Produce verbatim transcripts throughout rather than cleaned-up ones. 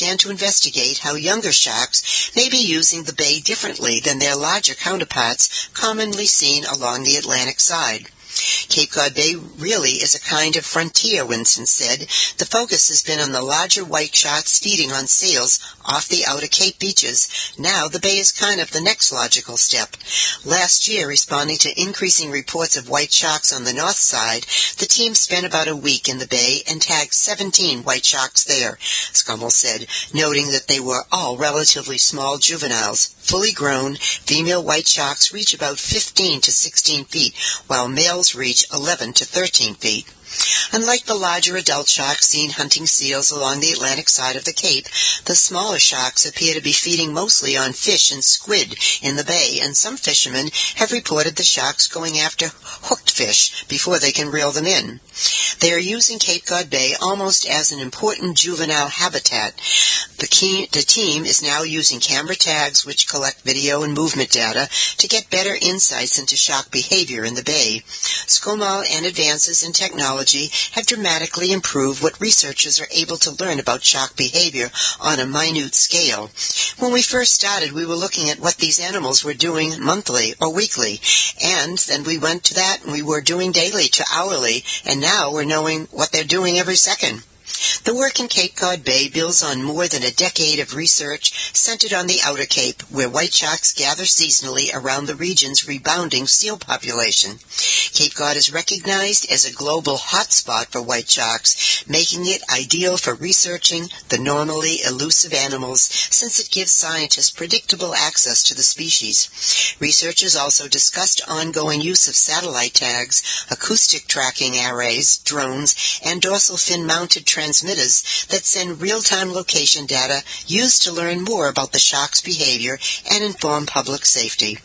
began to investigate how younger sharks may be using the bay differently than their larger counterparts commonly seen along the Atlantic side. Cape Cod Bay really is a kind of frontier, Winston said. The focus has been on the larger white sharks feeding on seals off the outer Cape beaches. Now the bay is kind of the next logical step. Last year, responding to increasing reports of white sharks on the north side, the team spent about a week in the bay and tagged seventeen white sharks there, Scummel said, noting that they were all relatively small juveniles. Fully grown, female white sharks reach about fifteen to sixteen feet, while males reach eleven to thirteen feet. Unlike the larger adult sharks seen hunting seals along the Atlantic side of the Cape, the smaller sharks appear to be feeding mostly on fish and squid in the bay, and some fishermen have reported the sharks going after hooked fish before they can reel them in. They are using Cape Cod Bay almost as an important juvenile habitat. The, key, the team is now using camera tags which collect video and movement data to get better insights into shark behavior in the bay. SCOMAL and advances in technology have dramatically improved what researchers are able to learn about shark behavior on a minute scale. When we first started, we were looking at what these animals were doing monthly or weekly, and then we went to that and we were doing daily to hourly, and now we're knowing what they're doing every second. The work in Cape Cod Bay builds on more than a decade of research centered on the Outer Cape, where white sharks gather seasonally around the region's rebounding seal population. Cape Cod is recognized as a global hotspot for white sharks, making it ideal for researching the normally elusive animals since it gives scientists predictable access to the species. Researchers also discussed ongoing use of satellite tags, acoustic tracking arrays, drones, and dorsal fin-mounted transmitters that send real-time location data used to learn more about the shark's behavior and inform public safety.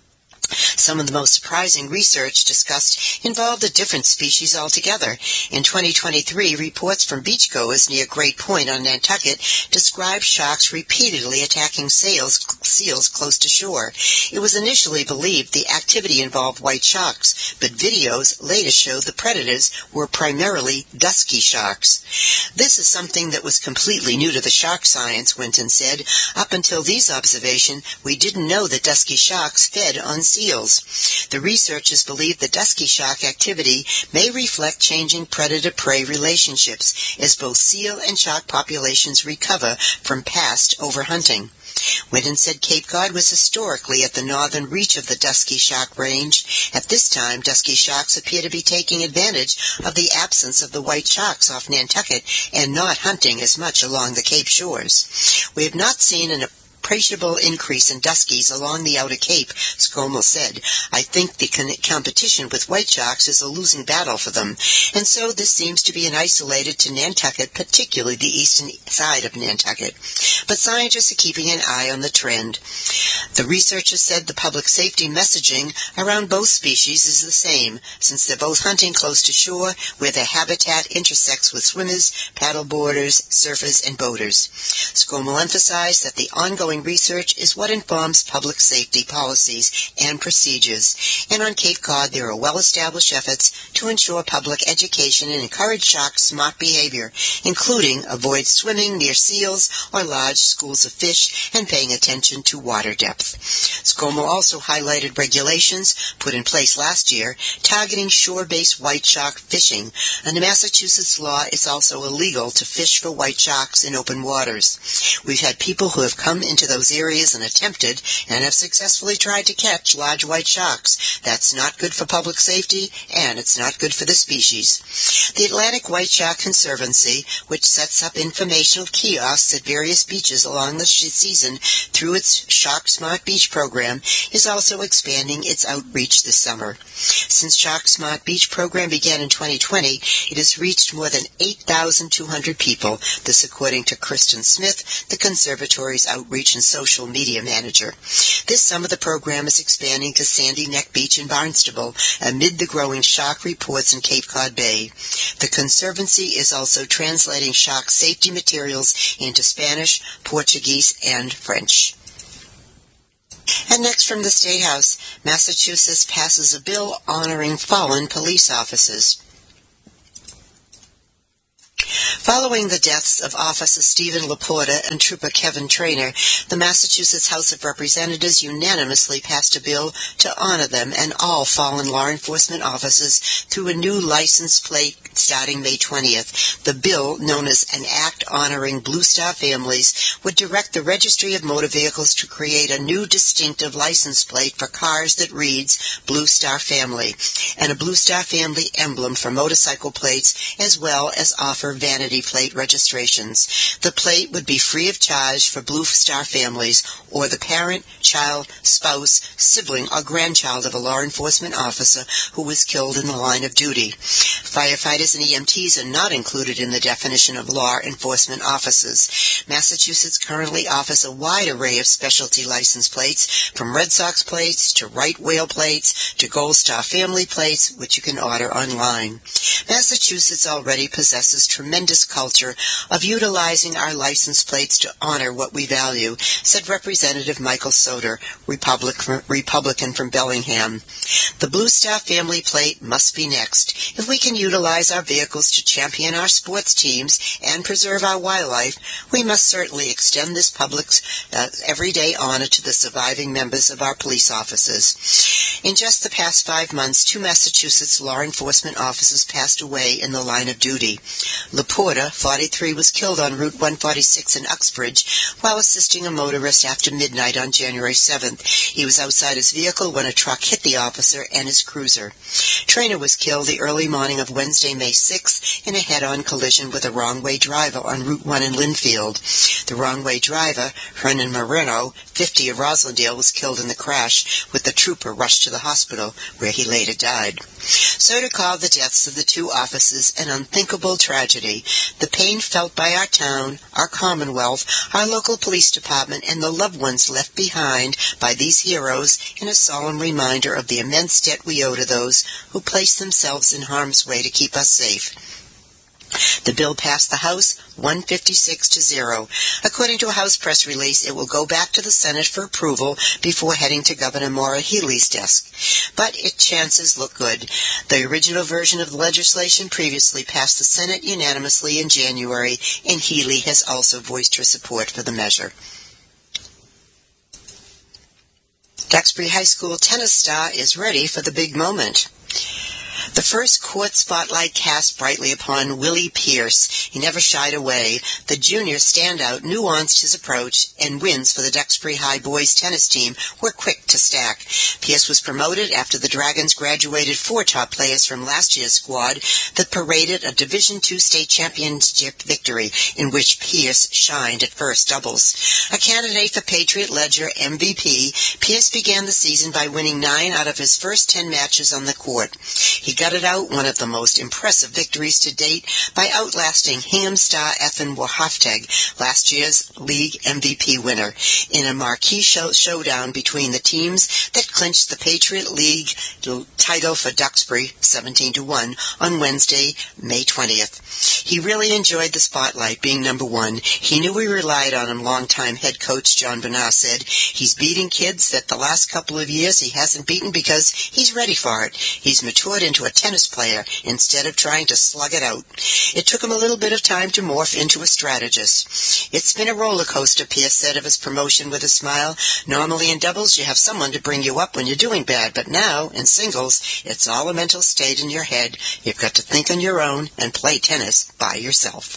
Some of the most surprising research discussed involved a different species altogether. In twenty twenty-three, reports from beachgoers near Great Point on Nantucket described sharks repeatedly attacking seals, seals close to shore. It was initially believed the activity involved white sharks, but videos later showed the predators were primarily dusky sharks. This is something that was completely new to the shark science, Winton said. Up until these observations, we didn't know that dusky sharks fed on seals. The researchers believe the dusky shark activity may reflect changing predator-prey relationships as both seal and shark populations recover from past overhunting. Winton said Cape Cod was historically at the northern reach of the dusky shark range. At this time, dusky sharks appear to be taking advantage of the absence of the white sharks off Nantucket and not hunting as much along the Cape shores. We have not seen an appreciable increase in duskies along the Outer Cape, Scommel said. I think the con- competition with white sharks is a losing battle for them, and so this seems to be an isolated to Nantucket, particularly the eastern side of Nantucket. But scientists are keeping an eye on the trend. The researchers said the public safety messaging around both species is the same, since they're both hunting close to shore, where their habitat intersects with swimmers, paddleboarders, surfers, and boaters. Scommel emphasized that the ongoing research is what informs public safety policies and procedures, and on Cape Cod there are well-established efforts to ensure public education and encourage shark smart behavior, including avoid swimming near seals or large schools of fish and paying attention to water depth. Scommel also highlighted regulations put in place last year targeting shore-based white shark fishing. Under Massachusetts law, it's also illegal to fish for white sharks in open waters. We've had people who have come into those areas and attempted and have successfully tried to catch large white sharks. That's not good for public safety, and it's not good for the species. The Atlantic White Shark Conservancy, which sets up informational kiosks at various beaches along the season through its Shark Smart Beach program, is also expanding its outreach this summer. Since Shark Smart Beach program began in twenty twenty, it has reached more than eight thousand two hundred people, this according to Kristen Smith, the conservatory's outreach and social media manager. This summer the program is expanding to Sandy Neck Beach in Barnstable amid the growing shark reports in Cape Cod Bay. The Conservancy is also translating shark safety materials into Spanish, Portuguese, and French. And next from the State House, Massachusetts passes a bill honoring fallen police officers. Following the deaths of Officer Stephen Laporta and Trooper Kevin Traynor, the Massachusetts House of Representatives unanimously passed a bill to honor them and all fallen law enforcement officers through a new license plate starting May twentieth. The bill, known as an Act Honoring Blue Star Families, would direct the Registry of Motor Vehicles to create a new distinctive license plate for cars that reads Blue Star Family and a Blue Star Family emblem for motorcycle plates, as well as offer vanity plate registrations. The plate would be free of charge for Blue Star families or the parent, child, spouse, sibling, or grandchild of a law enforcement officer who was killed in the line of duty. Firefighters and E M Ts are not included in the definition of law enforcement officers. Massachusetts currently offers a wide array of specialty license plates, from Red Sox plates to Right Whale plates to Gold Star Family plates, which you can order online. Massachusetts already possesses tremendous culture of utilizing our license plates to honor what we value, said Representative Michael Soter, Republican, Republican from Bellingham. The Blue Star Family plate must be next. If we can utilize our vehicles to champion our sports teams and preserve our wildlife, we must certainly extend this public's uh, everyday honor to the surviving members of our police officers. In just the past five months, two Massachusetts law enforcement officers passed away in the line of duty. Laporta, forty-three, was killed on Route one forty-six in Uxbridge while assisting a motorist after midnight on January seventh. He was outside his vehicle when a truck hit the officer and his cruiser. Traynor was killed the early morning of Wednesday, May sixth, in a head-on collision with a wrong-way driver on Route one in Linfield. The wrong-way driver, Hernan Moreno, fifty, of Roslindale, was killed in the crash, with the trooper rushed to the hospital, where he later died. Soter called the deaths of the two officers an unthinkable tragedy. The pain felt by our town, our Commonwealth, our local police department, and the loved ones left behind by these heroes in a solemn reminder of the immense debt we owe to those who place themselves in harm's way to keep us safe. The bill passed the House one fifty-six to zero. According to a House press release, it will go back to the Senate for approval before heading to Governor Maura Healey's desk. But its chances look good. The original version of the legislation previously passed the Senate unanimously in January, and Healey has also voiced her support for the measure. Duxbury High School tennis star is ready for the big moment. The first court spotlight cast brightly upon Willie Pierce. He never shied away. The junior standout nuanced his approach, and wins for the Duxbury High boys tennis team were quick to stack. Pierce was promoted after the Dragons graduated four top players from last year's squad that paraded a Division two state championship victory, in which Pierce shined at first doubles. A candidate for Patriot Ledger M V P, Pierce began the season by winning nine out of his first ten matches on the court. He gutted out one of the most impressive victories to date by outlasting Hingham star Ethan Wahafteg, last year's league M V P winner, in a marquee show- showdown between the teams that clinched the Patriot League title for Duxbury, seventeen to one, on Wednesday, May twentieth. He really enjoyed the spotlight, being number one. He knew we relied on him, longtime head coach John Bernard said. He's beating kids that the last couple of years he hasn't beaten because he's ready for it. He's matured into a tennis player instead of trying to slug it out. It took him a little bit of time to morph into a strategist. It's been a roller coaster, Pierce said of his promotion with a smile. Normally in doubles you have someone to bring you up when you're doing bad, but now in singles it's all a mental state in your head. You've got to think on your own and play tennis by yourself.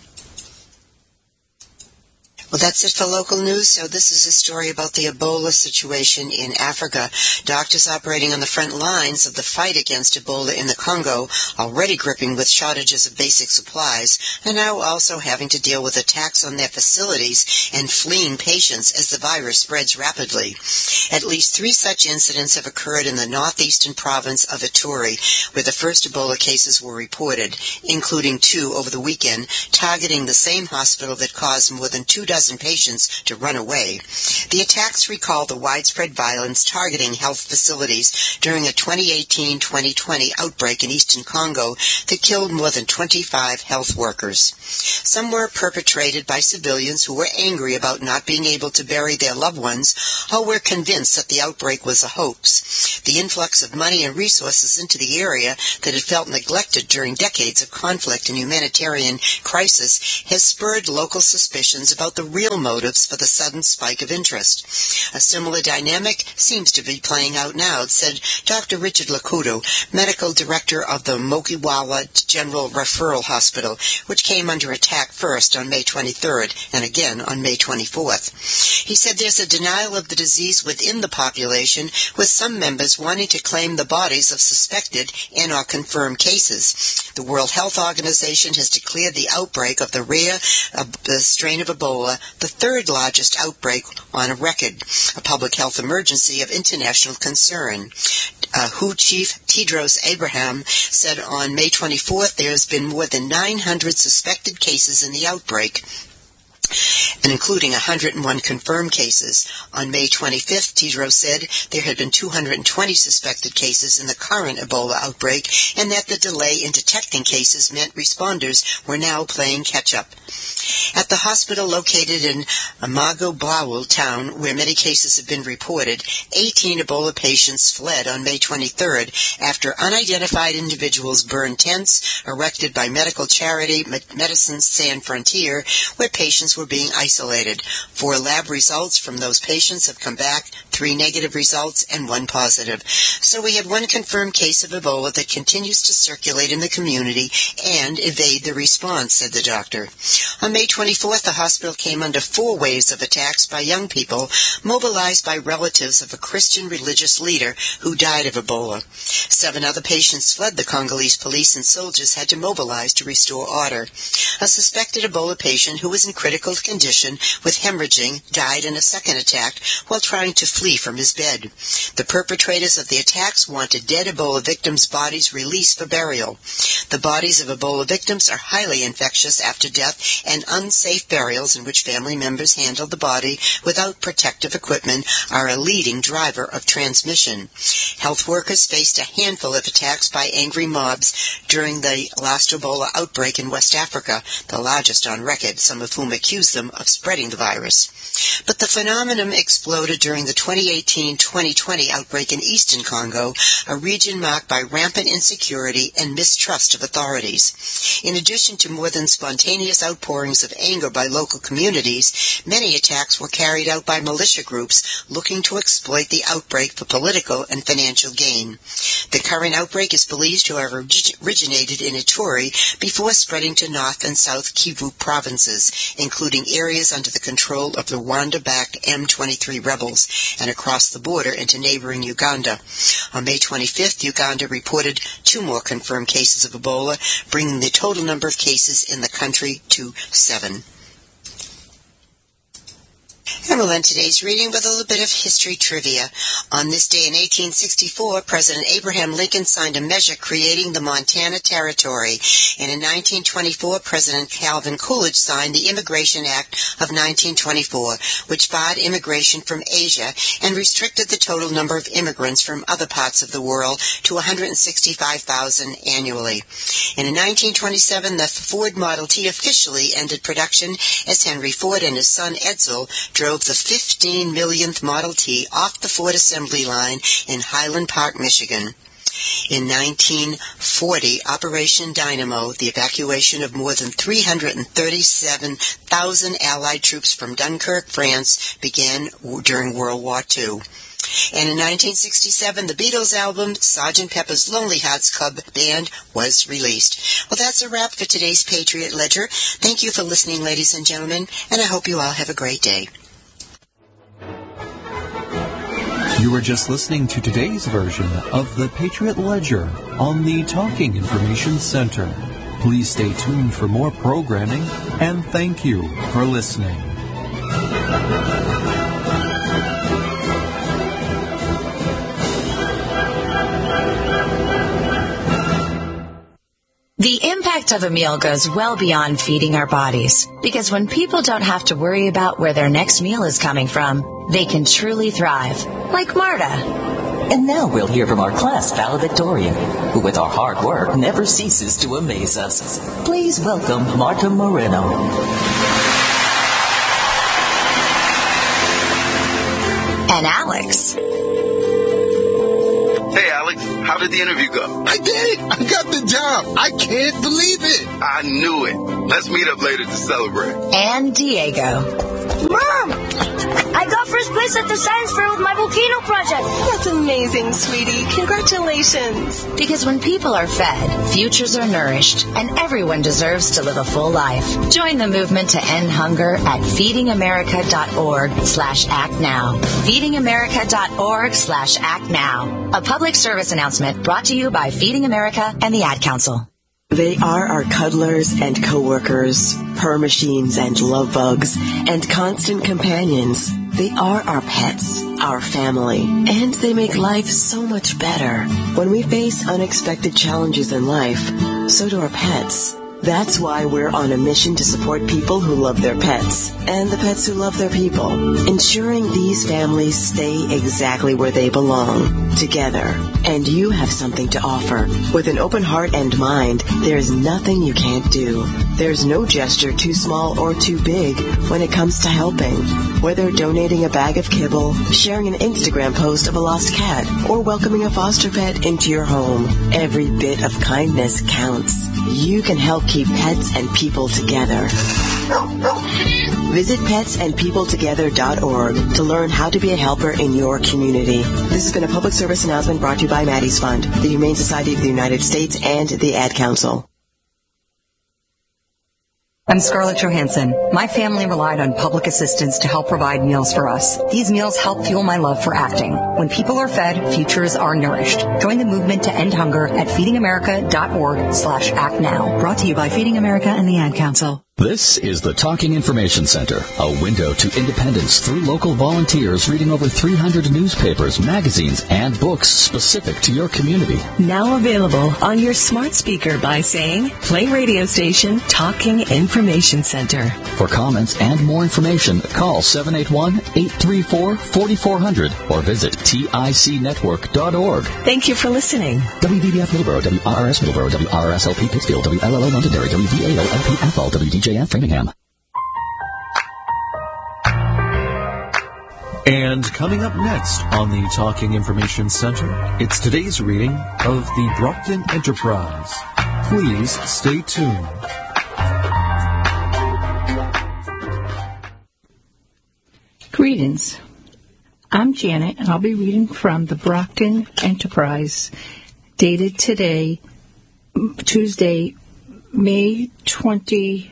Well, that's it for local news. So this is a story about the Ebola situation in Africa. Doctors operating on the front lines of the fight against Ebola in the Congo, already gripping with shortages of basic supplies, are now also having to deal with attacks on their facilities and fleeing patients as the virus spreads rapidly. At least three such incidents have occurred in the northeastern province of Ituri, where the first Ebola cases were reported, including two over the weekend, targeting the same hospital that caused more than two dozen dozen patients to run away. The attacks recall the widespread violence targeting health facilities during a twenty eighteen twenty twenty outbreak in eastern Congo that killed more than twenty-five health workers. Some were perpetrated by civilians who were angry about not being able to bury their loved ones or were convinced that the outbreak was a hoax. The influx of money and resources into the area that had felt neglected during decades of conflict and humanitarian crisis has spurred local suspicions about the real motives for the sudden spike of interest. A similar dynamic seems to be playing out now, said Doctor Richard Lakuto, medical director of the Mokiwawa General Referral Hospital, which came under attack first on May twenty-third and again on May twenty-fourth. He said there's a denial of the disease within the population, with some members wanting to claim the bodies of suspected and or confirmed cases. The World Health Organization has declared the outbreak of the rare uh, the strain of Ebola the third largest outbreak on a record, a public health emergency of international concern. Uh, W H O chief Tedros Abraham said on May twenty-fourth there has been more than nine hundred suspected cases in the outbreak, and including one hundred one confirmed cases. On May twenty-fifth, Tedros said there had been two hundred twenty suspected cases in the current Ebola outbreak, and that the delay in detecting cases meant responders were now playing catch-up. At the hospital located in Amago-Bawul town, where many cases have been reported, eighteen Ebola patients fled on May twenty-third after unidentified individuals burned tents erected by medical charity Medicines Sans Frontier, where patients were being isolated. Four lab results from those patients have come back, three negative results and one positive. So we had one confirmed case of Ebola that continues to circulate in the community and evade the response, said the doctor. On May twenty-fourth, the hospital came under four waves of attacks by young people mobilized by relatives of a Christian religious leader who died of Ebola. Seven other patients fled the Congolese police, and soldiers had to mobilize to restore order. A suspected Ebola patient who was in critical condition with hemorrhaging died in a second attack while trying to flee from his bed. The perpetrators of the attacks wanted dead Ebola victims' bodies released for burial. The bodies of Ebola victims are highly infectious after death, and unsafe burials in which family members handle the body without protective equipment are a leading driver of transmission. Health workers faced a handful of attacks by angry mobs during the last Ebola outbreak in West Africa, the largest on record, some of whom accused them of spreading the virus. But the phenomenon exploded during the twenty eighteen twenty twenty outbreak in eastern Congo, a region marked by rampant insecurity and mistrust of authorities. In addition to more than spontaneous outpourings of anger by local communities, many attacks were carried out by militia groups looking to exploit the outbreak for political and financial gain. The current outbreak is believed to have originated in Ituri before spreading to North and South Kivu provinces, including areas under the control of the Rwanda-backed M twenty-three rebels, and across the border into neighboring Uganda. On May twenty-fifth, Uganda reported two more confirmed cases of Ebola, bringing the total number of cases in the country to seven. And we'll end today's reading with a little bit of history trivia. On this day in eighteen sixty-four, President Abraham Lincoln signed a measure creating the Montana Territory. And in nineteen twenty-four, President Calvin Coolidge signed the Immigration Act of nineteen twenty-four, which barred immigration from Asia and restricted the total number of immigrants from other parts of the world to one hundred sixty-five thousand annually. And in nineteen twenty-seven, the Ford Model T officially ended production as Henry Ford and his son Edsel drove the fifteen millionth Model T off the Ford assembly line in Highland Park, Michigan. In nineteen forty, Operation Dynamo, the evacuation of more than three hundred thirty-seven thousand Allied troops from Dunkirk, France, began during World War Two. And in nineteen sixty-seven, the Beatles album, Sergeant Pepper's Lonely Hearts Club Band, was released. Well, that's a wrap for today's Patriot Ledger. Thank you for listening, ladies and gentlemen, and I hope you all have a great day. You were just listening to today's version of the Patriot Ledger on the Talking Information Center. Please stay tuned for more programming, and thank you for listening. The impact of a meal goes well beyond feeding our bodies, because when people don't have to worry about where their next meal is coming from, they can truly thrive, like Marta. And now we'll hear from our class valedictorian, who with our hard work never ceases to amaze us. Please welcome Marta Moreno. And Alex. Hey, Alex, how did the interview go? I did it! I got the job! I can't believe it! I knew it. Let's meet up later to celebrate. And Diego. Mom! I got first place at the science fair with my volcano project. That's amazing, sweetie. Congratulations. Because when people are fed, futures are nourished, and everyone deserves to live a full life. Join the movement to end hunger at feedingamerica.org slash act now. feedingamerica.org slash act now. A public service announcement brought to you by Feeding America and the Ad Council. They are our cuddlers and coworkers, purr machines and love bugs, and constant companions. They are our pets, our family, and they make life so much better. When we face unexpected challenges in life, so do our pets. That's why we're on a mission to support people who love their pets and the pets who love their people, ensuring these families stay exactly where they belong, together. And you have something to offer. With an open heart and mind, there's nothing you can't do. There's no gesture too small or too big when it comes to helping. Whether donating a bag of kibble, sharing an Instagram post of a lost cat, or welcoming a foster pet into your home, every bit of kindness counts. You can help keep pets and people together. Visit pets and people together dot org to learn how to be a helper in your community. This has been a public service announcement brought to you by Maddie's Fund, the Humane Society of the United States, and the Ad Council. I'm Scarlett Johansson. My family relied on public assistance to help provide meals for us. These meals help fuel my love for acting. When people are fed, futures are nourished. Join the movement to end hunger at feedingamerica.org slash act now. Brought to you by Feeding America and the Ad Council. This is the Talking Information Center, a window to independence through local volunteers reading over three hundred newspapers, magazines, and books specific to your community. Now available on your smart speaker by saying, play radio station Talking Information Center. For comments and more information, call seven eight one, eight three four, four four zero zero or visit tic network dot org. Thank you for listening. W B B F Middleborough, W R R S Middleborough, W R R S L P Pittsfield, W L L O Londonderry, W V A O L P Athol, W D J F Framingham. And coming up next on the Talking Information Center, it's today's reading of the Brockton Enterprise. Please stay tuned. Greetings. I'm Janet, and I'll be reading from the Brockton Enterprise, dated today, Tuesday, May twenty-sixth.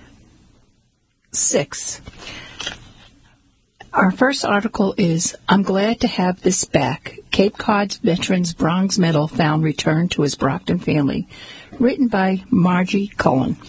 Our first article is, I'm glad to have this back. Cape Cod Veterans Bronze Medal found returned to his Brockton family. Written by Margie Cullen.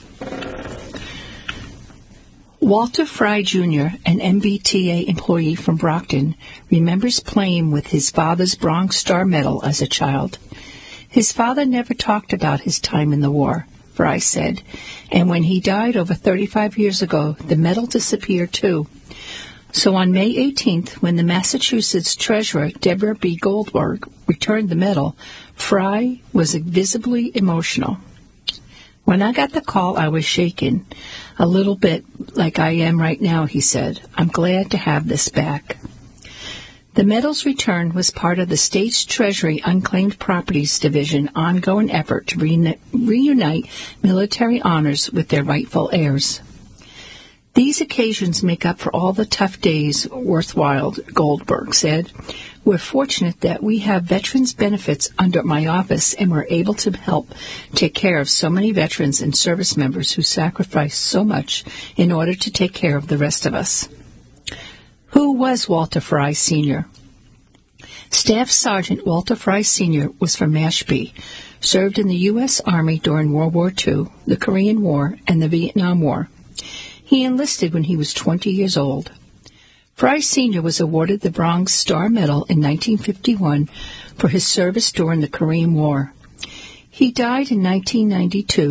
Walter Fry Junior, an M B T A employee from Brockton, remembers playing with his father's Bronze Star Medal as a child. His father never talked about his time in the war, Fry said, and when he died over thirty-five years ago, the medal disappeared too. So on May eighteenth, when the Massachusetts Treasurer, Deborah B. Goldberg, returned the medal, Fry was visibly emotional. When I got the call, I was shaken, a little bit like I am right now, he said. I'm glad to have this back. The medal's return was part of the state's Treasury Unclaimed Properties Division ongoing effort to reuni- reunite military honors with their rightful heirs. These occasions make up for all the tough days worthwhile, Goldberg said. We're fortunate that we have veterans benefits under my office, and we're able to help take care of so many veterans and service members who sacrifice so much in order to take care of the rest of us. Who was Walter Fry Senior? Staff Sergeant Walter Fry Senior was from Mashpee, served in the U S Army during World War Two, the Korean War, and the Vietnam War. He enlisted when he was twenty years old. Fry Senior was awarded the Bronze Star Medal in nineteen fifty-one for his service during the Korean War. He died in nineteen ninety-two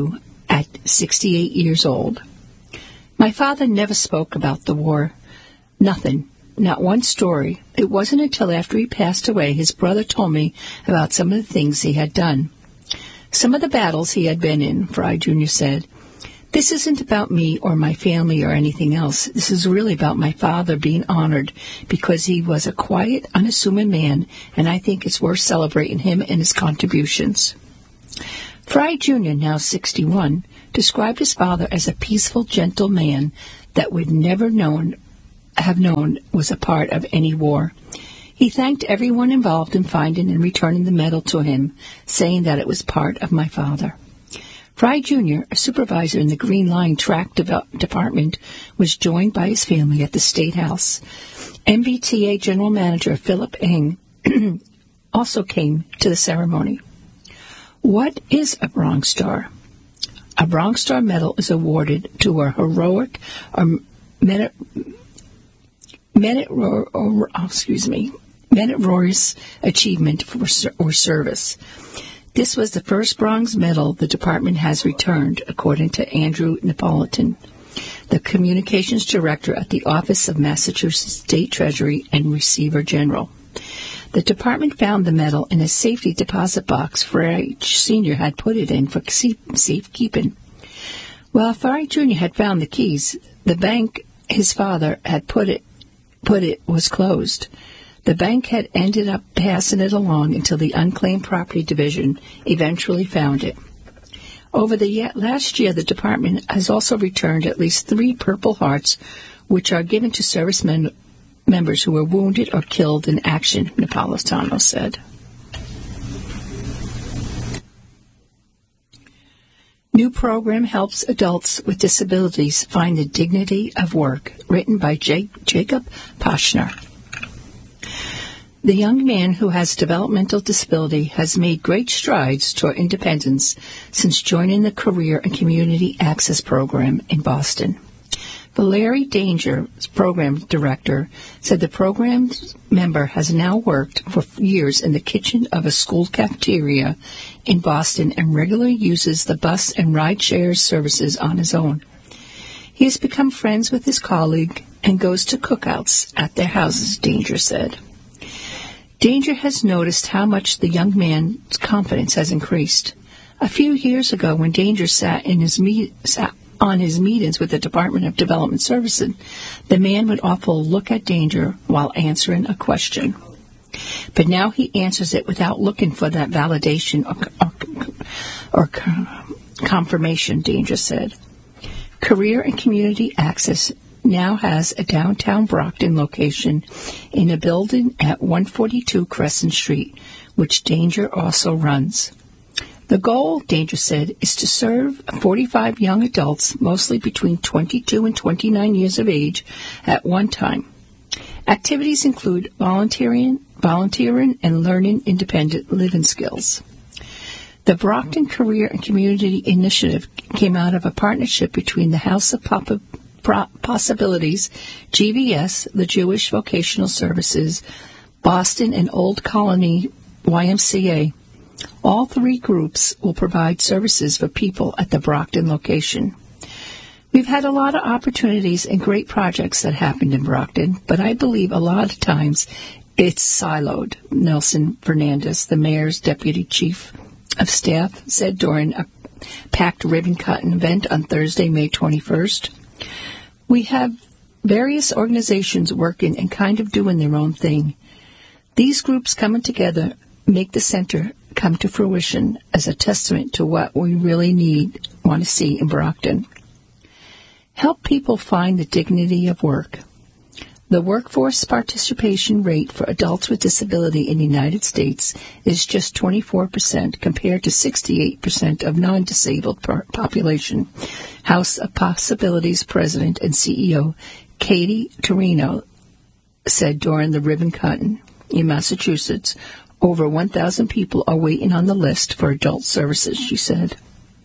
at sixty-eight years old. My father never spoke about the war. Nothing. Not one story. It wasn't until after he passed away his brother told me about some of the things he had done. Some of the battles he had been in, Fry Junior said. This isn't about me or my family or anything else. This is really about my father being honored because he was a quiet, unassuming man, and I think it's worth celebrating him and his contributions. Fry Junior, now sixty-one, described his father as a peaceful, gentle man that would never known, have known was a part of any war. He thanked everyone involved in finding and returning the medal to him, saying that it was part of my father. Fry Junior, a supervisor in the Green Line Track de- Department, was joined by his family at the State House. M B T A General Manager Philip Eng also came to the ceremony. What is a Bronze Star? A Bronze Star medal is awarded to a heroic or merit, merit, or, or, oh, excuse me, meritorious achievement for or service. This was the first bronze medal the department has returned, according to Andrew Napolitan, the communications director at the Office of Massachusetts State Treasury and Receiver General. The department found the medal in a safety deposit box Fry Senior had put it in for safekeeping. While Fry Junior had found the keys, the bank his father had put it put it was closed. The bank had ended up passing it along until the Unclaimed Property Division eventually found it. Over the last year, the department has also returned at least three Purple Hearts, which are given to servicemen members who were wounded or killed in action, Napolitano said. New program helps adults with disabilities find the dignity of work, written by Jake, Jacob Poshner. The young man who has developmental disability has made great strides toward independence since joining the Career and Community Access Program in Boston. Valerie Danger, program director, said the program's member has now worked for years in the kitchen of a school cafeteria in Boston and regularly uses the bus and ride-share services on his own. He has become friends with his colleague and goes to cookouts at their houses, Danger said. Danger has noticed how much the young man's confidence has increased. A few years ago, when Danger sat in his meet, sat on his meetings with the Department of Development Services, the man would often look at Danger while answering a question. But now he answers it without looking for that validation or, or, or confirmation, Danger said. Career and Community Access now has a downtown Brockton location in a building at one forty-two Crescent Street, which Danger also runs. The goal, Danger said, is to serve forty-five young adults, mostly between twenty-two and twenty-nine years of age, at one time. Activities include volunteering, volunteering and learning independent living skills. The Brockton Career and Community Initiative came out of a partnership between the House of Pop- Possibilities, G V S, the Jewish Vocational Services, Boston, and Old Colony Y M C A. All three groups will provide services for people at the Brockton location. We've had a lot of opportunities and great projects that happened in Brockton, but I believe a lot of times it's siloed, Nelson Fernandez, the mayor's deputy chief of staff, said during a packed ribbon-cutting event on Thursday, May twenty-first. We have various organizations working and kind of doing their own thing. These groups coming together make the center come to fruition as a testament to what we really need, want to see in Brockton. Help people find the dignity of work. The workforce participation rate for adults with disability in the United States is just twenty-four percent compared to sixty-eight percent of non-disabled population. House of Possibilities President and C E O Katie Torino said during the ribbon cutting in Massachusetts, over one thousand people are waiting on the list for adult services, she said.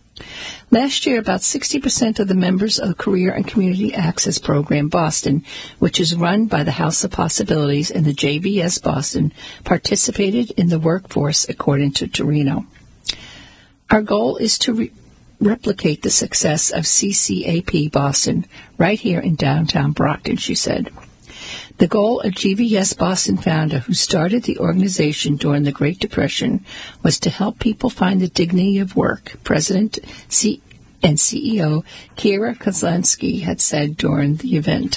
Last year, about sixty percent of the members of the Career and Community Access Program Boston, which is run by the House of Possibilities and the J V S Boston, participated in the workforce, according to Torino. Our goal is to re- replicate the success of C C A P Boston right here in downtown Brockton, she said. The goal of G V S Boston founder who started the organization during the Great Depression was to help people find the dignity of work, President C- and C E O Kira Kozlowski had said during the event.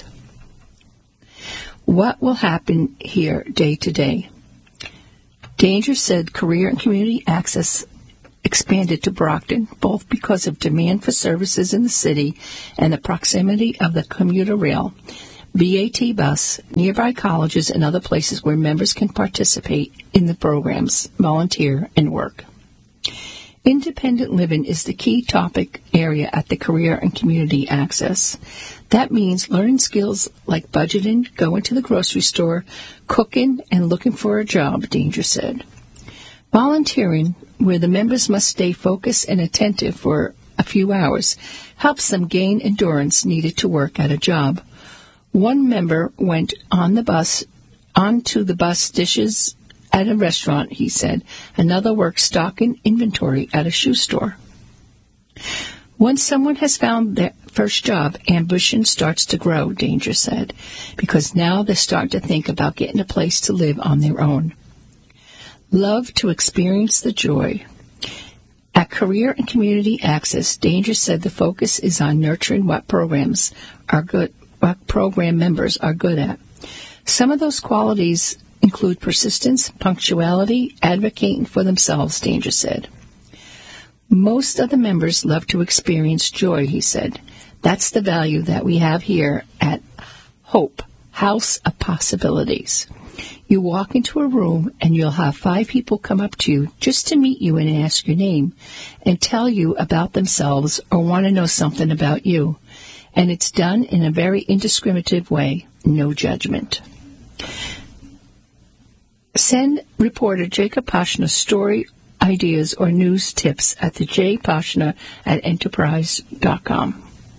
What will happen here day to day? Danger said career and community access expanded to Brockton, both because of demand for services in the city and the proximity of the commuter rail, B A T bus, nearby colleges, and other places where members can participate in the programs, volunteer, and work. Independent living is the key topic area at the Career and Community Access. That means learning skills like budgeting, going to the grocery store, cooking, and looking for a job, Danger said. Volunteering, where the members must stay focused and attentive for a few hours, helps them gain endurance needed to work at a job. One member went on the bus, onto the bus dishes at a restaurant, he said. Another worked stocking inventory at a shoe store. Once someone has found their first job, ambition starts to grow, Danger said, because now they start to think about getting a place to live on their own. Love to experience the joy. At Career and Community Access, Danger said the focus is on nurturing what programs are good, what program members are good at. Some of those qualities include persistence, punctuality, advocating for themselves, Danger said. Most of the members love to experience joy, he said. That's the value that we have here at Hope, House of Possibilities. You walk into a room and you'll have five people come up to you just to meet you and ask your name and tell you about themselves or want to know something about you. And it's done in a very indiscriminative way, no judgment. Send reporter Jacob Poshna story, ideas, or news tips at the J. Poshna at enterprise dot com.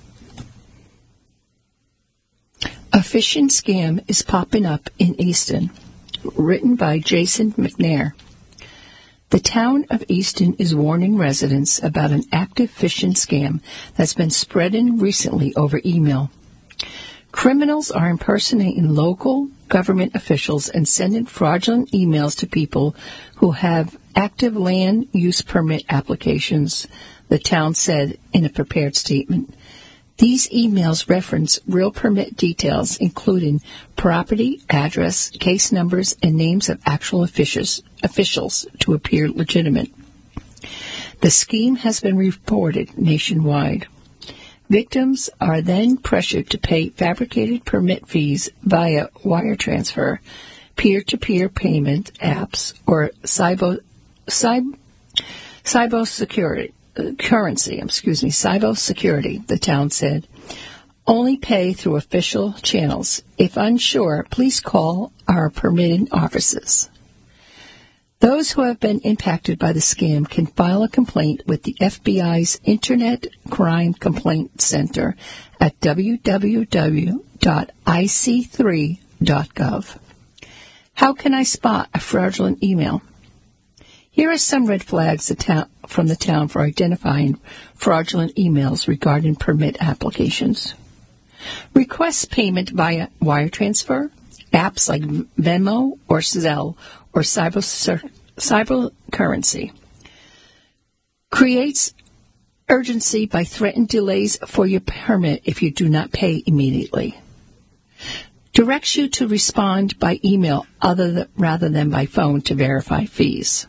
A phishing scam is popping up in Easton. Written by Jason McNair. The town of Easton is warning residents about an active phishing scam that's been spreading recently over email. Criminals are impersonating local government officials and sending fraudulent emails to people who have active land use permit applications, the town said in a prepared statement. These emails reference real permit details, including property, address, case numbers, and names of actual officials, officials to appear legitimate. The scheme has been reported nationwide. Victims are then pressured to pay fabricated permit fees via wire transfer, peer-to-peer payment apps, or cyber, cyber, cyber security. Currency, excuse me, cybersecurity, the town said. Only pay through official channels. If unsure, please call our permitting offices. Those who have been impacted by the scam can file a complaint with the F B I's Internet Crime Complaint Center at w w w dot i c three dot gov. How can I spot a fraudulent email? Here are some red flags from the town for identifying fraudulent emails regarding permit applications. Request payment via wire transfer, apps like Venmo or Zelle, or cyber, cyber currency. Creates urgency by threatening delays for your permit if you do not pay immediately. Directs you to respond by email other than, rather than by phone to verify fees.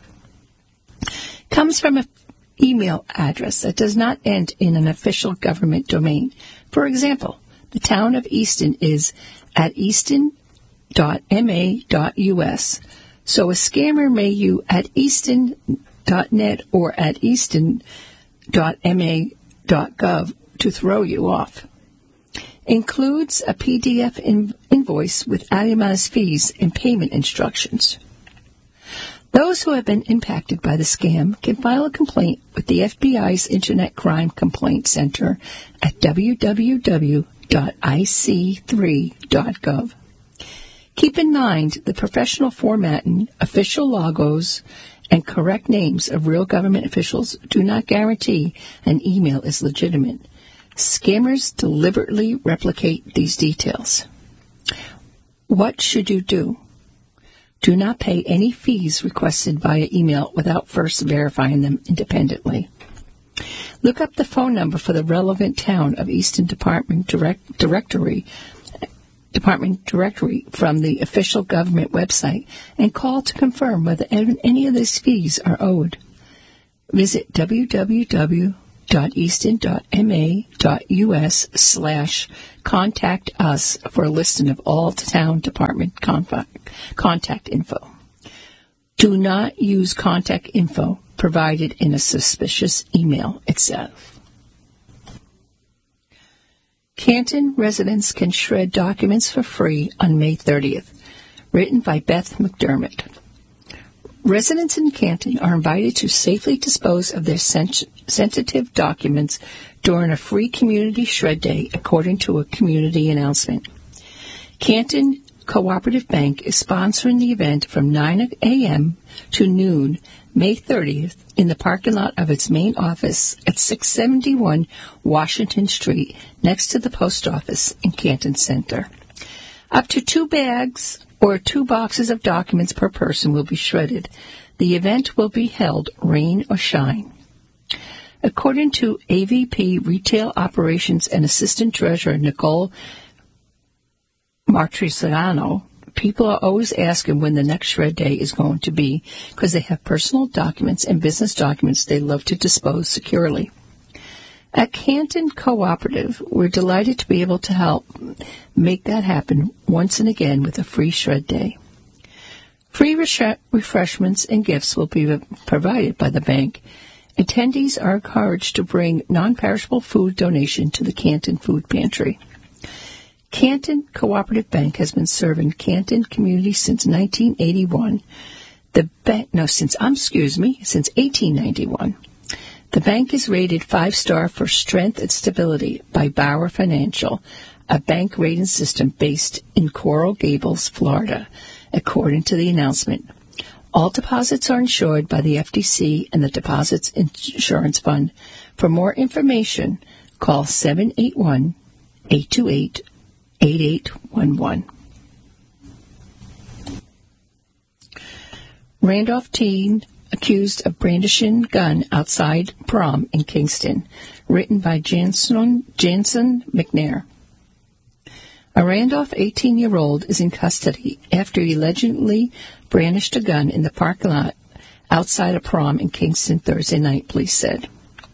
Comes from an email address that does not end in an official government domain. For example, the town of Easton is at easton dot m a dot u s, so a scammer may use at easton dot net or at easton dot m a dot gov to throw you off. Includes a P D F in- invoice with itemized fees and payment instructions. Those who have been impacted by the scam can file a complaint with the F B I's Internet Crime Complaint Center at w w w dot i c three dot gov. Keep in mind the professional formatting, official logos, and correct names of real government officials do not guarantee an email is legitimate. Scammers deliberately replicate these details. What should you do? Do not pay any fees requested via email without first verifying them independently. Look up the phone number for the relevant town of Easton Department direct, Directory Department Directory from the official government website and call to confirm whether any of these fees are owed. Visit w w w dot easton dot m a dot u s slash contact us for a listing of all town department contact info. Do not use contact info provided in a suspicious email itself. Canton residents can shred documents for free on May thirtieth. Written by Beth McDermott. Residents in Canton are invited to safely dispose of their sen- sensitive documents during a free community shred day, according to a community announcement. Canton Cooperative Bank is sponsoring the event from nine a.m. to noon, May thirtieth, in the parking lot of its main office at six seventy-one Washington Street, next to the post office in Canton Center. Up to two bags or two boxes of documents per person will be shredded. The event will be held rain or shine. According to A V P Retail Operations and Assistant Treasurer Nicole Martrisano, people are always asking when the next shred day is going to be because they have personal documents and business documents they love to dispose securely. At Canton Cooperative, we're delighted to be able to help make that happen once and again with a free shred day. Free re- refreshments and gifts will be provided by the bank. Attendees are encouraged to bring non-perishable food donation to the Canton Food Pantry. Canton Cooperative Bank has been serving Canton community since nineteen eighty-one. The bank, no, since, um, excuse me, since eighteen ninety-one. The bank is rated five-star for strength and stability by Bauer Financial, a bank rating system based in Coral Gables, Florida, according to the announcement. All deposits are insured by the F D C and the Deposits Insurance Fund. For more information, call seven eight one, eight two eight, eight eight one one. Randolph teen accused of brandishing gun outside prom in Kingston. Written by Jansen, Jansen McNair. A Randolph eighteen-year-old is in custody after he allegedly brandished a gun in the parking lot outside a prom in Kingston Thursday night, police said.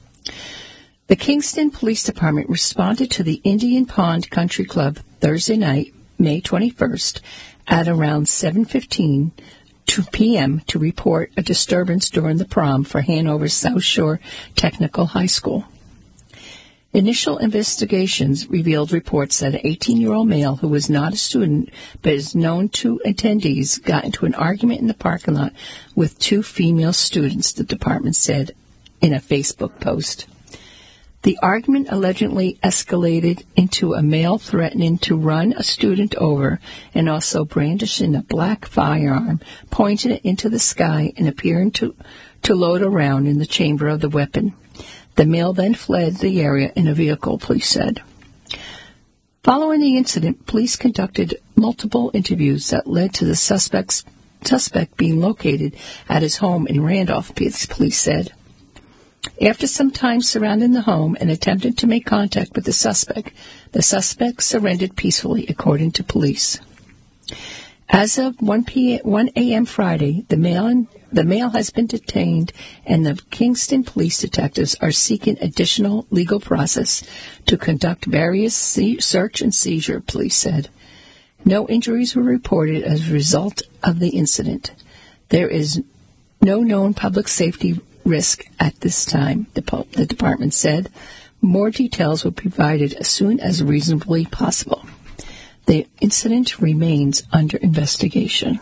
The Kingston Police Department responded to the Indian Pond Country Club Thursday night, May twenty-first, at around seven fifteen p.m. to report a disturbance during the prom for Hanover's South Shore Technical High School. Initial investigations revealed reports that an eighteen-year-old male who was not a student but is known to attendees got into an argument in the parking lot with two female students, the department said in a Facebook post. The argument allegedly escalated into a male threatening to run a student over and also brandishing a black firearm, pointing it into the sky and appearing to, to load a round in the chamber of the weapon. The male then fled the area in a vehicle, police said. Following the incident, police conducted multiple interviews that led to the suspect's, suspect being located at his home in Randolph, police said. After some time surrounding the home and attempting to make contact with the suspect, the suspect surrendered peacefully, according to police. As of one a.m. Friday, the male, the male has been detained, and the Kingston police detectives are seeking additional legal process to conduct various search and seizure, police said. No injuries were reported as a result of the incident. There is no known public safety risk at this time, the, po- the department said. More details will be provided as soon as reasonably possible. The incident remains under investigation.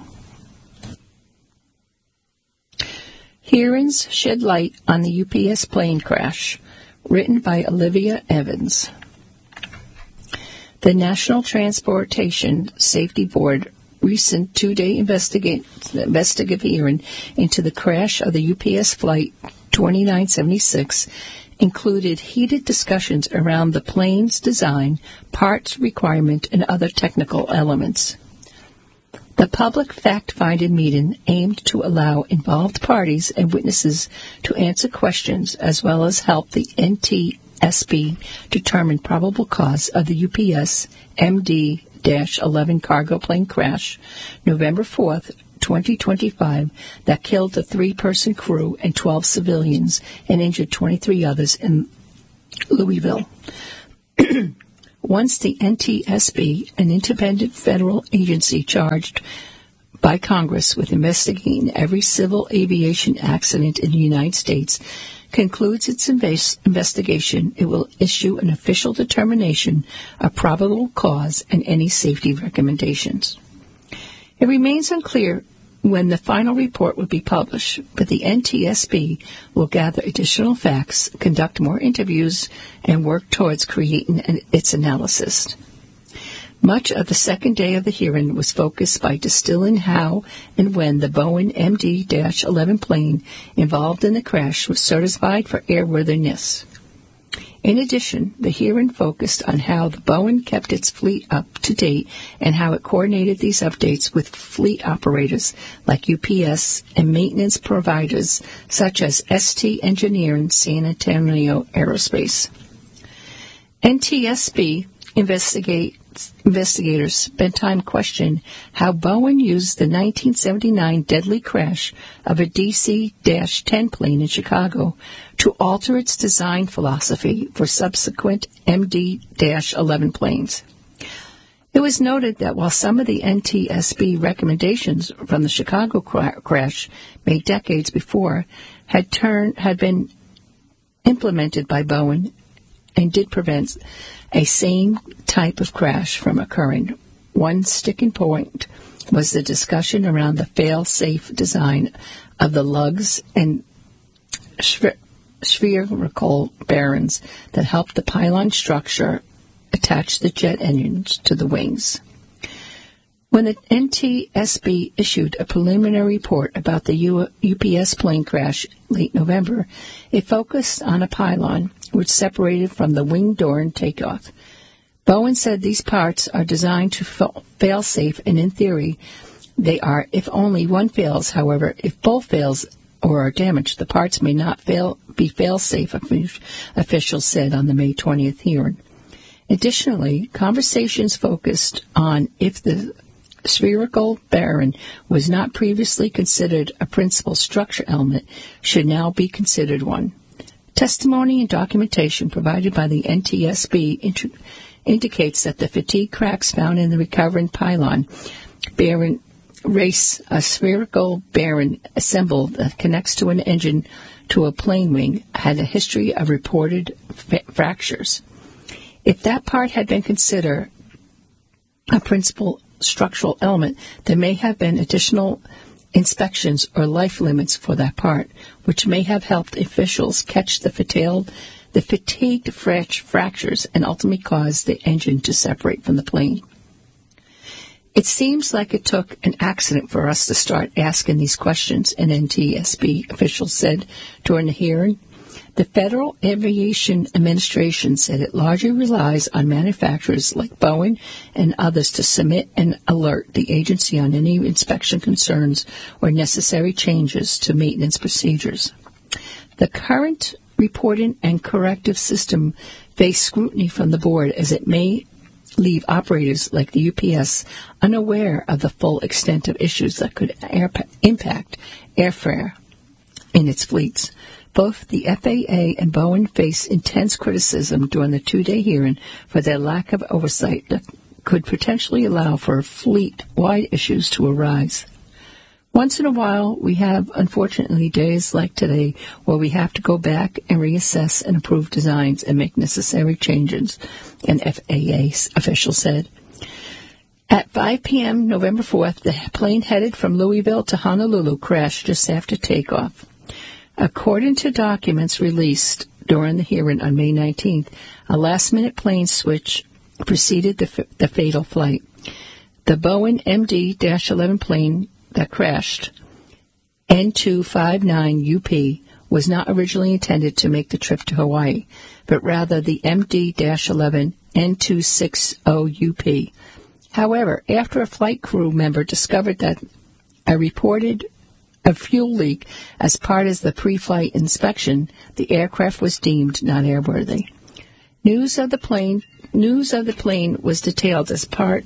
Hearings shed light on the U P S plane crash, written by Olivia Evans. The National Transportation Safety Board recent two-day investigate, investigative hearing into the crash of the U P S Flight twenty-nine seventy-six included heated discussions around the plane's design, parts requirement, and other technical elements. The public fact-finding meeting aimed to allow involved parties and witnesses to answer questions as well as help the N T S B determine probable cause of the U P S M D eleven cargo plane crash November fourth, twenty twenty-five that killed the three-person crew and twelve civilians and injured twenty-three others in Louisville. Once the N T S B, an independent federal agency charged by Congress with investigating every civil aviation accident in the United States, concludes its invas- investigation, it will issue an official determination of probable cause and any safety recommendations. It remains unclear when the final report will be published, but the N T S B will gather additional facts, conduct more interviews, and work towards creating an, its analysis. Much of the second day of the hearing was focused by distilling how and when the Boeing M D eleven plane involved in the crash was certified for airworthiness. In addition, the hearing focused on how the Boeing kept its fleet up to date and how it coordinated these updates with fleet operators like U P S and maintenance providers such as S T Engineering San Antonio Aerospace. N T S B investigate, investigators spent time questioning how Boeing used the nineteen seventy-nine deadly crash of a D C ten plane in Chicago to alter its design philosophy for subsequent M D eleven planes. It was noted that while some of the N T S B recommendations from the Chicago cra- crash made decades before had turned had been implemented by Boeing and did prevent a same type of crash from occurring, one sticking point was the discussion around the fail-safe design of the lugs and spherical bearings that helped the pylon structure attach the jet engines to the wings. When the N T S B issued a preliminary report about the U- UPS plane crash late November, it focused on a pylon which separated from the wing door and takeoff. Boeing said these parts are designed to fa- fail safe, and in theory, they are if only one fails. However, if both fails or are damaged, the parts may not fail, be fail-safe, officials said on the May twentieth hearing. Additionally, conversations focused on if the spherical bearing was not previously considered a principal structure element should now be considered one. Testimony and documentation provided by the N T S B int- indicates that the fatigue cracks found in the recovering pylon bearing race a spherical bearing assembled that connects to an engine to a plane wing had a history of reported fa- fractures. If that part had been considered a principal structural element, there may have been additional inspections or life limits for that part, which may have helped officials catch the fatigued, the fatigued fractures and ultimately caused the engine to separate from the plane. It seems like it took an accident for us to start asking these questions, an N T S B official said during the hearing. The Federal Aviation Administration said it largely relies on manufacturers like Boeing and others to submit and alert the agency on any inspection concerns or necessary changes to maintenance procedures. The current reporting and corrective system face scrutiny from the board as it may leave operators like the U P S unaware of the full extent of issues that could air, impact airfare in its fleets. Both the F A A and Boeing face intense criticism during the two-day hearing for their lack of oversight that could potentially allow for fleet-wide issues to arise. Once in a while, we have, unfortunately, days like today where we have to go back and reassess and approve designs and make necessary changes, an F A A official said. At five p.m. November fourth, the plane headed from Louisville to Honolulu crashed just after takeoff. According to documents released during the hearing on May nineteenth, a last-minute plane switch preceded the, f- the fatal flight. The Boeing M D eleven plane that crashed, N two five nine U P, was not originally intended to make the trip to Hawaii, but rather the M D eleven N two sixty U P. However, after a flight crew member discovered that a reported a fuel leak as part of the pre-flight inspection, the aircraft was deemed not airworthy. News of the plane news of the plane was detailed as part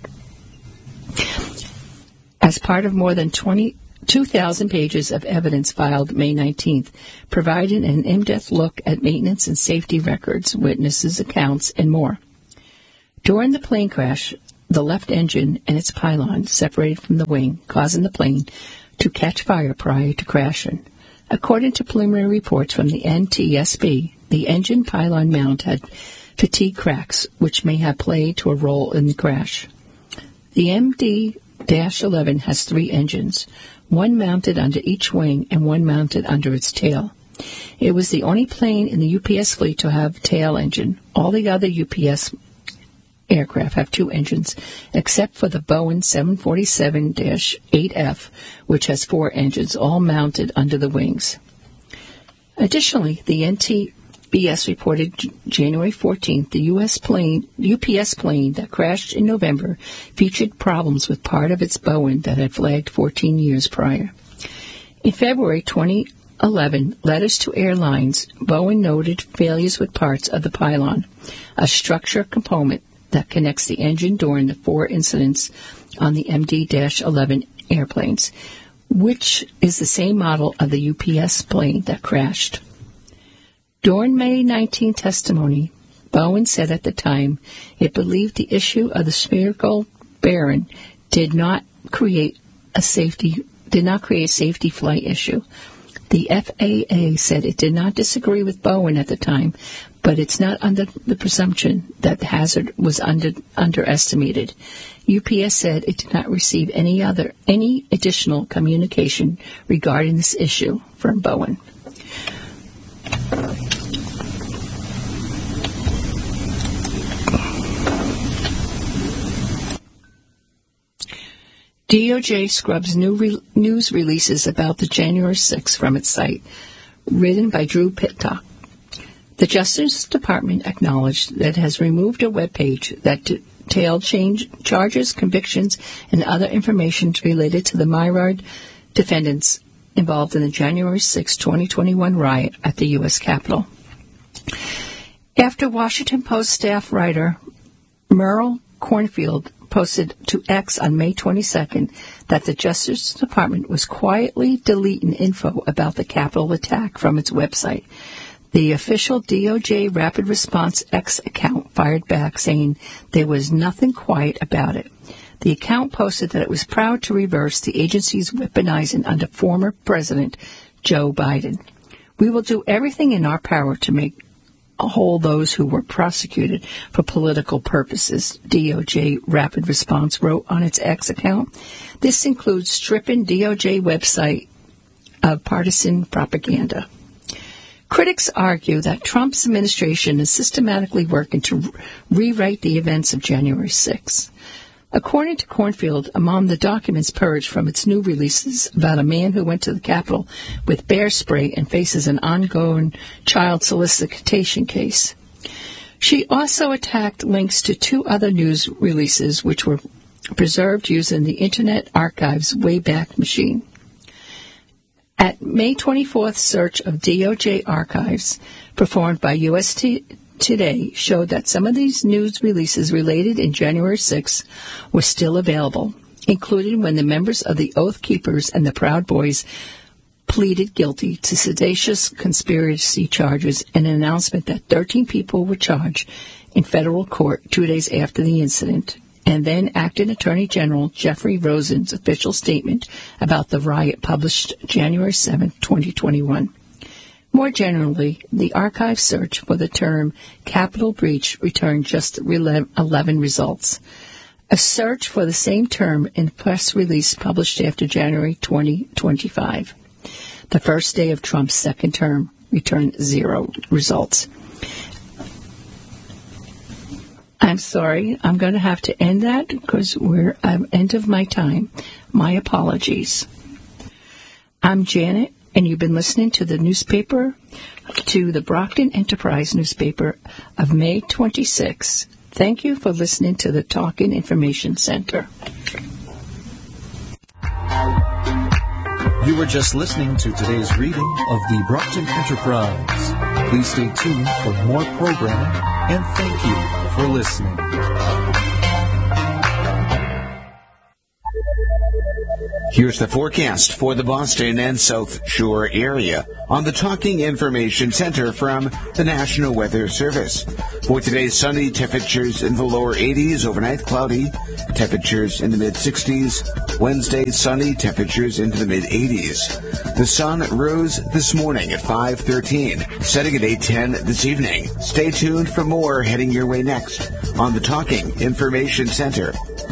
as part of more than twenty-two thousand pages of evidence filed May nineteenth, providing an in-depth look at maintenance and safety records, witnesses' accounts, and more. During the plane crash, the left engine and its pylon separated from the wing, causing the plane to catch fire prior to crashing. According to preliminary reports from the N T S B, the engine pylon mount had fatigue cracks, which may have played to a role in the crash. The M D eleven has three engines, one mounted under each wing and one mounted under its tail. It was the only plane in the U P S fleet to have a tail engine. All the other U P S aircraft have two engines, except for the Boeing seven forty-seven dash eight F, which has four engines, all mounted under the wings. Additionally, the N T B S reported J- January fourteenth the U S plane, U P S plane that crashed in November featured problems with part of its Boeing that had flagged fourteen years prior. In February twenty eleven, letters to airlines, Boeing noted failures with parts of the pylon, a structure component that connects the engine during the four incidents on the M D eleven airplanes, which is the same model of the U P S plane that crashed. During May nineteenth testimony, Boeing said at the time it believed the issue of the spherical bearing did not create a safety did not create a safety flight issue. The F A A said it did not disagree with Boeing at the time, but it's not under the presumption that the hazard was under, underestimated. U P S said it did not receive any other any additional communication regarding this issue from Boeing. D O J scrubs new re- news releases about the January sixth from its site, written by Drew Pittock. The Justice Department acknowledged that it has removed a web page that detailed change, charges, convictions, and other information related to the Myrard defendants involved in the January sixth, twenty twenty-one riot at the U S Capitol. After Washington Post staff writer Merle Cornfield posted to X on May twenty-second that the Justice Department was quietly deleting info about the Capitol attack from its website, the official D O J Rapid Response X account fired back, saying there was nothing quiet about it. The account posted that it was proud to reverse the agency's weaponizing under former President Joe Biden. We will do everything in our power to make whole those who were prosecuted for political purposes, D O J Rapid Response wrote on its X account. This includes stripping D O J website of partisan propaganda. Critics argue that Trump's administration is systematically working to re- rewrite the events of January sixth. According to Cornfield, among the documents purged from its new releases about a man who went to the Capitol with bear spray and faces an ongoing child solicitation case. She also attacked links to two other news releases which were preserved using the Internet Archive's Wayback Machine. At May twenty-fourth search of D O J archives performed by U S T Today showed that some of these news releases related in January sixth were still available, including when the members of the Oath Keepers and the Proud Boys pleaded guilty to seditious conspiracy charges and an announcement that thirteen people were charged in federal court two days after the incident, and then Acting Attorney General Jeffrey Rosen's official statement about the riot published January seventh, twenty twenty-one. More generally, the archive search for the term Capitol breach returned just eleven results. A search for the same term in a press release published after January twenty twenty-five, the first day of Trump's second term, returned zero results. On I'm sorry. I'm going to have to end that because we're at the end of my time. My apologies. I'm Janet, and you've been listening to the newspaper, to the Brockton Enterprise newspaper of May twenty-sixth. Thank you for listening to the Talking Information Center. You were just listening to today's reading of the Brockton Enterprise. Please stay tuned for more programming, and thank you for listening. Here's the forecast for the Boston and South Shore area on the Talking Information Center from the National Weather Service. For today, sunny, temperatures in the lower eighties, overnight cloudy, temperatures in the mid-sixties. Wednesday, sunny, temperatures into the mid-eighties. The sun rose this morning at five thirteen, setting at eight ten this evening. Stay tuned for more heading your way next on the Talking Information Center.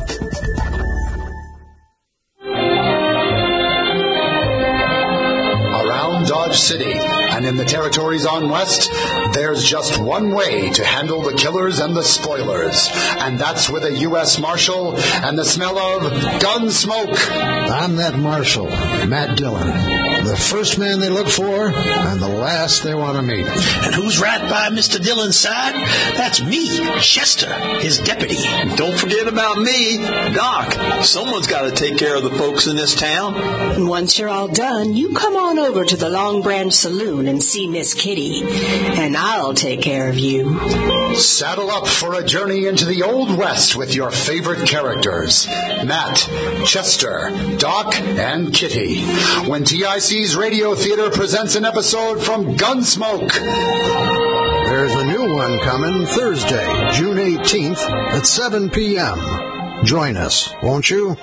Dodge City and in the territories on west, there's just one way to handle the killers and the spoilers, and that's with a U S Marshal and the smell of gun smoke. I'm that Marshal, Matt Dillon, the first man they look for and the last they want to meet. And who's right by Mister Dillon's side? That's me, Chester, his deputy. Don't forget about me, Doc. Someone's got to take care of the folks in this town. And once you're all done, you come on over to the Long Branch Saloon and see Miss Kitty, and I'll take care of you. Saddle up for a journey into the Old West with your favorite characters, Matt, Chester, Doc, and Kitty, when T I C's Radio Theater presents an episode from Gunsmoke. There's a new one coming Thursday, June eighteenth at seven p.m. Join us, won't you?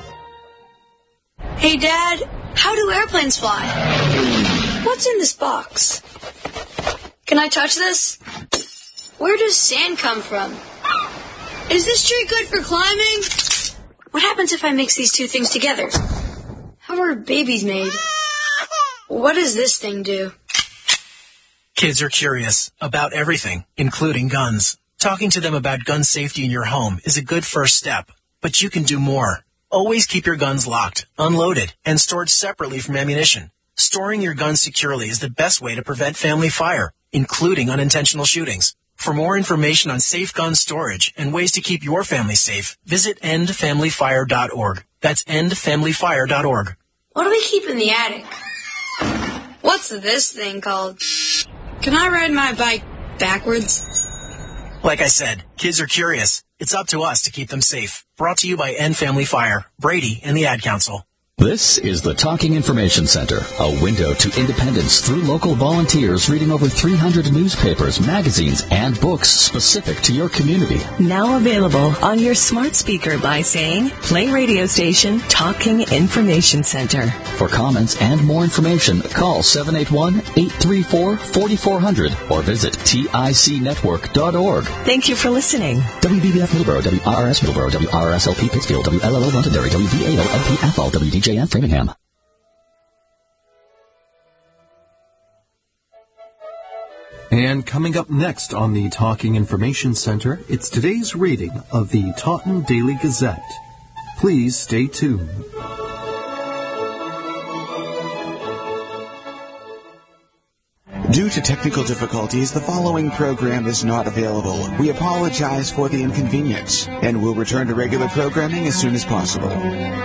Hey, Dad, how do airplanes fly? What's in this box? Can I touch this? Where does sand come from? Is this tree good for climbing? What happens if I mix these two things together? How are babies made? What does this thing do? Kids are curious about everything, including guns. Talking to them about gun safety in your home is a good first step, but you can do more. Always keep your guns locked, unloaded, and stored separately from ammunition. Storing your guns securely is the best way to prevent family fire, including unintentional shootings. For more information on safe gun storage and ways to keep your family safe, visit end family fire dot org. That's end family fire dot org. What do we keep in the attic? What's this thing called? Can I ride my bike backwards? Like I said, kids are curious. It's up to us to keep them safe. Brought to you by End Family Fire, Brady, and the Ad Council. This is the Talking Information Center, a window to independence through local volunteers reading over three hundred newspapers, magazines, and books specific to your community. Now available on your smart speaker by saying, play radio station Talking Information Center. For comments and more information, call seven eight one, eight three four, four four zero zero or visit tic network dot org. Thank you for listening. W B B F Middleborough, W R R S Middleborough, W R R S L P Pittsfield, W L L O Londonderry, W V A O L P Athol, W D J N Framingham. And coming up next on the Talking Information Center, it's today's reading of the Taunton Daily Gazette. Please stay tuned. Due to technical difficulties, the following program is not available. We apologize for the inconvenience, and will return to regular programming as soon as possible.